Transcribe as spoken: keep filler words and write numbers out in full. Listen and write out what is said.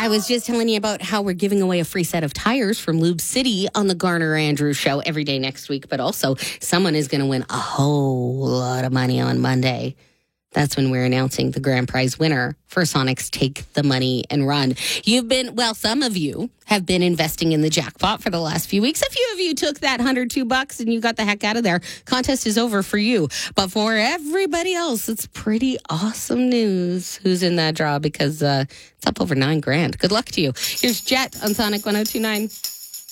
I was just telling you about how we're giving away a free set of tires from Lube City on the Garner Andrews Show every day next week. But also, someone is going to win a whole lot of money on Monday. That's when we're announcing the grand prize winner for Sonic's Take the Money and Run. You've been, well, some of you have been investing in the jackpot for the last few weeks. A few of you took that one hundred two bucks and you got the heck out of there. Contest is over for you. But for everybody else, it's pretty awesome news who's in that draw because uh, it's up over nine grand. Good luck to you. Here's Jet on Sonic one oh two point nine.